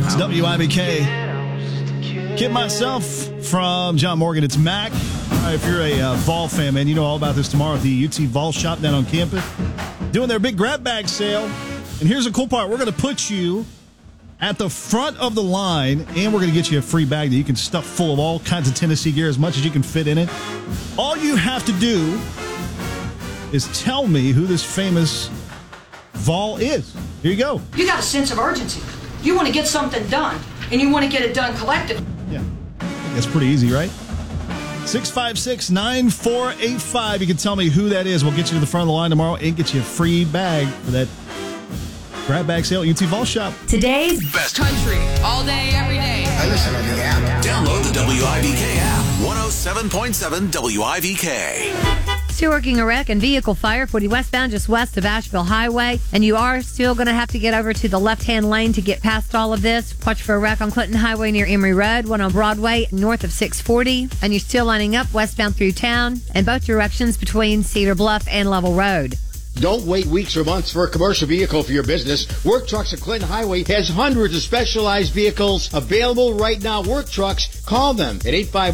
It's WIBK. Get myself from John Morgan. It's Mac. If you're a Vol fan, man, you know all about this tomorrow at the UT Vol shop down on campus. Doing their big grab bag sale. And here's the cool part. We're going to put you at the front of the line, and we're going to get you a free bag that you can stuff full of all kinds of Tennessee gear, as much as you can fit in it. All you have to do is tell me who this famous Vol is. Here you go. You got a sense of urgency. You want to get something done, and you want to get it done collectively. Yeah, I think that's pretty easy, right? 656-9485. You can tell me who that is. We'll get you to the front of the line tomorrow and get you a free bag for that grab bag sale at UT Vol Shop. Today's best country, all day, every day. I listen to the app. Download the WIBK app. 107.7 WIBK. Still working a wreck and vehicle fire 40 westbound just west of Asheville Highway. And you are still going to have to get over to the left-hand lane to get past all of this. Watch for a wreck on Clinton Highway near Emory Road, one on Broadway north of 640. And you're still lining up westbound through town and both directions between Cedar Bluff and Level Road. Don't wait weeks or months for a commercial vehicle for your business. Work Trucks at Clinton Highway has hundreds of specialized vehicles available right now. Work Trucks, call them at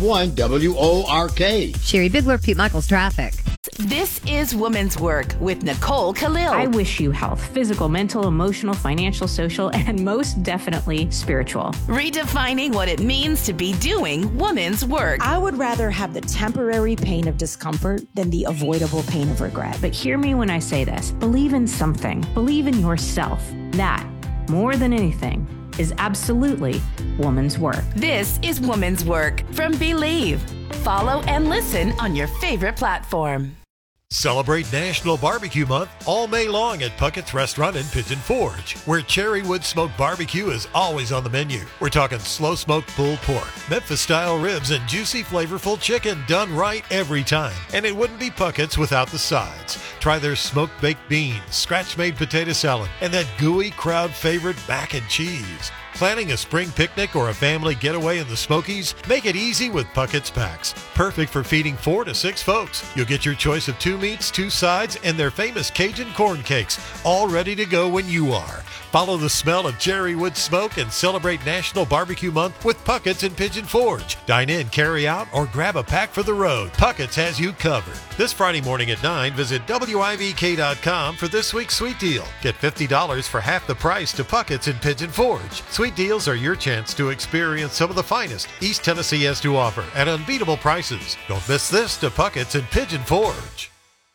851-WORK. Sherry Bigler, Pete Michaels Traffic. This is Women's Work with Nicole Khalil. I wish you health, physical, mental, emotional, financial, social, and most definitely spiritual. Redefining what it means to be doing women's work. I would rather have the temporary pain of discomfort than the avoidable pain of regret. But hear me when I say this. Believe in something. Believe in yourself. That, more than anything, is absolutely woman's work. This is Woman's Work from Believe. Follow and listen on your favorite platform. Celebrate National Barbecue Month all May long at Puckett's Restaurant in Pigeon Forge, where Cherrywood Smoked Barbecue is always on the menu. We're talking slow-smoked pulled pork, Memphis-style ribs, and juicy, flavorful chicken done right every time. And it wouldn't be Puckett's without the sides. Try their smoked baked beans, scratch-made potato salad, and that gooey crowd favorite mac and cheese. Planning a spring picnic or a family getaway in the Smokies? Make it easy with Puckett's Packs. Perfect for feeding 4 to 6 folks. You'll get your choice of 2 meats, 2 sides, and their famous Cajun corn cakes, all ready to go when you are. Follow the smell of Cherrywood smoke and celebrate National Barbecue Month with Puckett's in Pigeon Forge. Dine in, carry out, or grab a pack for the road. Puckett's has you covered. This Friday morning at 9, visit WIBK.com for this week's Sweet Deal. Get $50 for half the price to Puckett's in Pigeon Forge. Sweet Deals are your chance to experience some of the finest East Tennessee has to offer at unbeatable prices. Don't miss this to Puckett's in Pigeon Forge.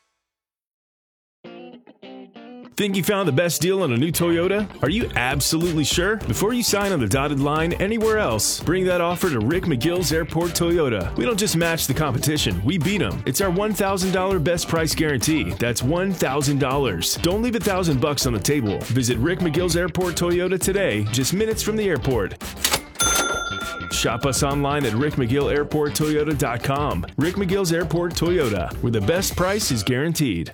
Think you found the best deal on a new Toyota? Are you absolutely sure? Before you sign on the dotted line anywhere else, bring that offer to Rick McGill's Airport Toyota. We don't just match the competition, we beat them. It's our $1,000 best price guarantee. That's $1,000. Don't leave $1,000 on the table. Visit Rick McGill's Airport Toyota today, just minutes from the airport. Shop us online at rickmcgillairporttoyota.com. Rick McGill's Airport Toyota, where the best price is guaranteed.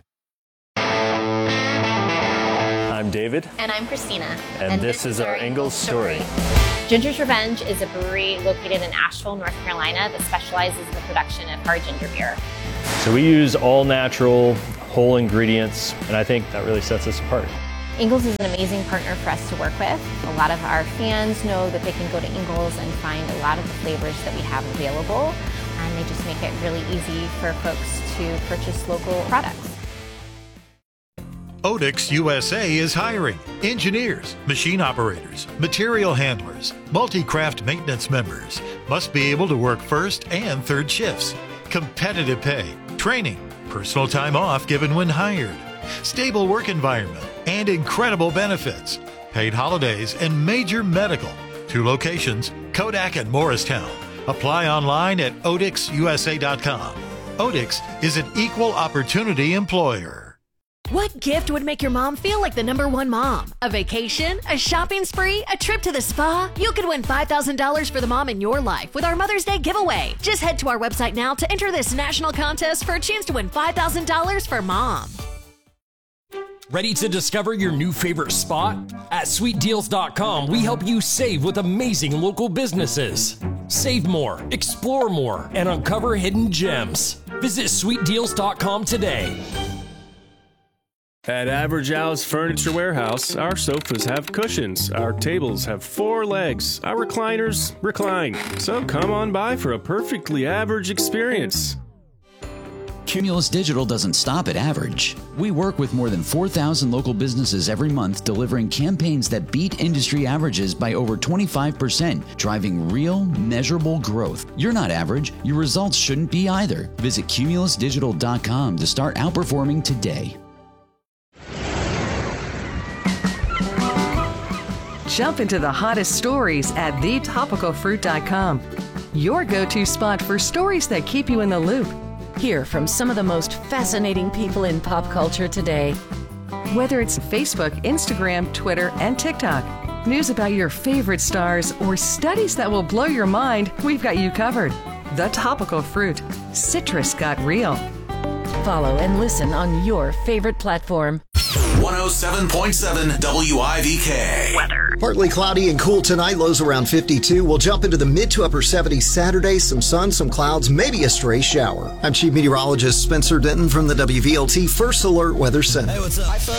I'm David. And I'm Christina. And this is our Ingalls story. Ginger's Revenge is a brewery located in Asheville, North Carolina that specializes in the production of hard ginger beer. So we use all natural, whole ingredients, and I think that really sets us apart. Ingalls is an amazing partner for us to work with. A lot of our fans know that they can go to Ingalls and find a lot of the flavors that we have available, and they just make it really easy for folks to purchase local products. Odix USA is hiring engineers, machine operators, material handlers, multi-craft maintenance members. Must be able to work first and third shifts. Competitive pay, training, personal time off given when hired, stable work environment, and incredible benefits. Paid holidays and major medical. 2 locations, Kodak and Morristown. Apply online at odixusa.com. Odix is an equal opportunity employer. What gift would make your mom feel like the #1 mom? A vacation? A shopping spree? A trip to the spa? You could win $5,000 for the mom in your life with our Mother's Day giveaway. Just head to our website now to enter this national contest for a chance to win $5,000 for mom. Ready to discover your new favorite spot? At sweetdeals.com, we help you save with amazing local businesses. Save more, explore more, and uncover hidden gems. Visit sweetdeals.com today. At Average Al's Furniture Warehouse, our sofas have cushions, our tables have 4 legs, our recliners recline. So come on by for a perfectly average experience. Cumulus Digital doesn't stop at average. We work with more than 4,000 local businesses every month, delivering campaigns that beat industry averages by over 25%, driving real, measurable growth. You're not average. Your results shouldn't be either. Visit cumulusdigital.com to start outperforming today. Jump into the hottest stories at thetopicalfruit.com. Your go-to spot for stories that keep you in the loop. Hear from some of the most fascinating people in pop culture today. Whether it's Facebook, Instagram, Twitter, and TikTok, news about your favorite stars, or studies that will blow your mind, we've got you covered. The Topical Fruit. Citrus got real. Follow and listen on your favorite platform. 107.7 WIVK. Weather. Partly cloudy and cool tonight, lows around 52. We'll jump into the mid to upper 70s Saturday. Some sun, some clouds, maybe a stray shower. I'm Chief Meteorologist Spencer Denton from the WVLT First Alert Weather Center. Hey, what's up?